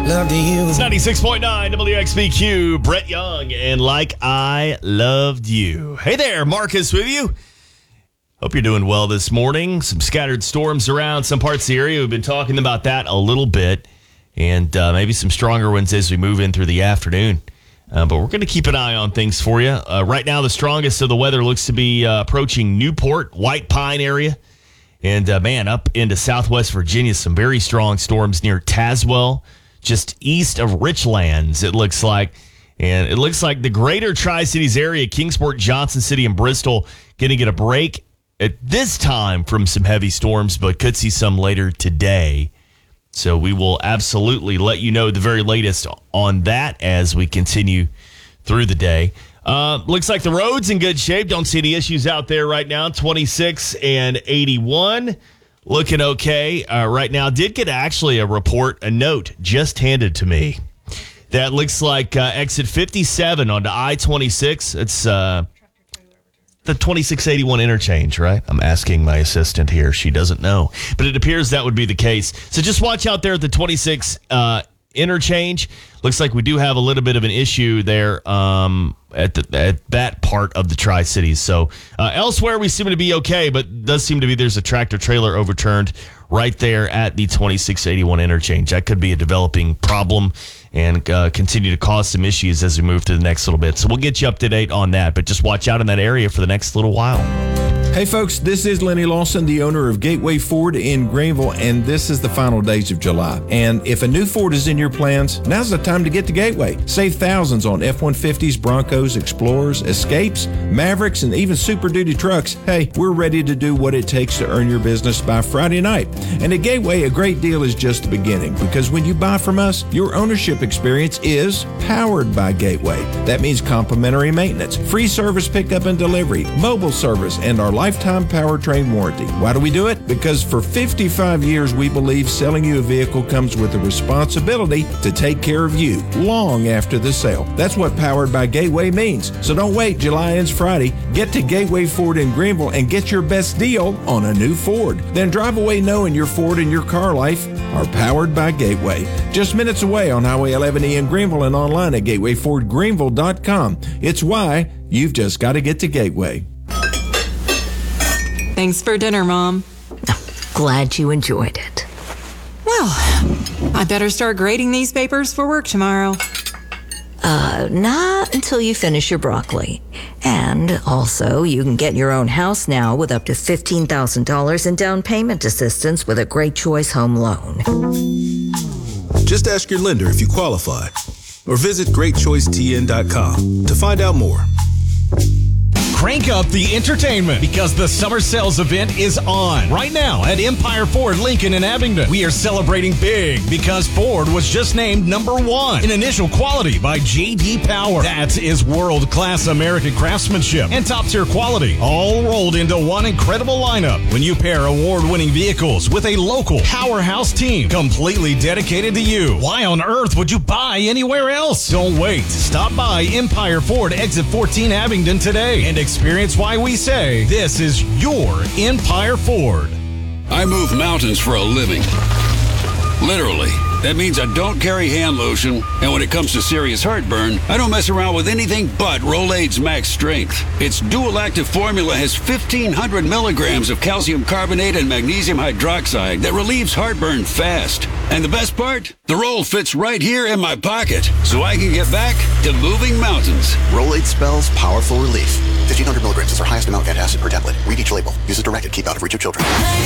Love to you. It's 96.9 WXBQ, Brett Young, and Like I Loved You. Hey there, Marcus with you. Hope you're doing well this morning. Some scattered storms around some parts of the area. We've been talking about that a little bit, and maybe some stronger ones as we move in through the afternoon. But we're going to keep an eye on things for you. Right now, the strongest of the weather looks to be approaching Newport, White Pine area. And, up into southwest Virginia, some very strong storms near Tazewell, just east of Richlands, it looks like. And it looks like the greater Tri-Cities area, Kingsport, Johnson City, and Bristol, going to get a break at this time from some heavy storms, but could see some later today. So we will absolutely let you know the very latest on that as we continue through the day. Looks like the road's in good shape. Don't see any issues out there right now. 26 and 81. Looking okay right now. Did get actually a note just handed to me. That looks like exit 57 onto I-26. It's the 2681 interchange, right? I'm asking my assistant here. She doesn't know. But it appears that would be the case. So just watch out there at the 26 interchange. Looks like we do have a little bit of an issue there at that part of the Tri-Cities. So elsewhere we seem to be okay, but does seem to be there's a tractor trailer overturned right there at the 2681 interchange. That could be a developing problem and continue to cause some issues as we move through the next little bit. So we'll get you up to date on that, but just watch out in that area for the next little while. Hey folks, this is Lenny Lawson, the owner of Gateway Ford in Greenville, and this is the final days of July. And if a new Ford is in your plans, now's the time to get to Gateway. Save thousands on F-150s, Broncos, Explorers, Escapes, Mavericks, and even Super Duty trucks. Hey, we're ready to do what it takes to earn your business by Friday night. And at Gateway, a great deal is just the beginning, because when you buy from us, your ownership experience is powered by Gateway. That means complimentary maintenance, free service pickup and delivery, mobile service, and our lifetime powertrain warranty. Why do we do it? Because for 55 years, we believe selling you a vehicle comes with the responsibility to take care of you long after the sale. That's what Powered by Gateway means. So don't wait. July ends Friday. Get to Gateway Ford in Greenville and get your best deal on a new Ford. Then drive away knowing your Ford and your car life are powered by Gateway. Just minutes away on Highway 11E in Greenville and online at gatewayfordgreenville.com. It's why you've just got to get to Gateway. Thanks for dinner, Mom. Glad you enjoyed it. Well, I better start grading these papers for work tomorrow. Not until you finish your broccoli. And also, you can get your own house now with up to $15,000 in down payment assistance with a Great Choice Home Loan. Just ask your lender if you qualify, or visit GreatChoiceTN.com to find out more. Crank up the entertainment because the summer sales event is on right now at Empire Ford Lincoln in Abingdon. We are celebrating big because Ford was just named #1 in initial quality by J.D. Power. That is world-class American craftsmanship and top-tier quality, all rolled into one incredible lineup. When you pair award-winning vehicles with a local powerhouse team completely dedicated to you, why on earth would you buy anywhere else? Don't wait. Stop by Empire Ford Exit 14 Abingdon today and experience why we say this is your Empire Ford. I move mountains for a living. Literally. That means I don't carry hand lotion, and when it comes to serious heartburn, I don't mess around with anything but Rolaids Max Strength. Its dual-active formula has 1,500 milligrams of calcium carbonate and magnesium hydroxide that relieves heartburn fast. And the best part? The roll fits right here in my pocket, so I can get back to moving mountains. Rolaids spells powerful relief. 1,500 milligrams is our highest amount of antacid per tablet. Read each label. Use as directed. Keep out of reach of children.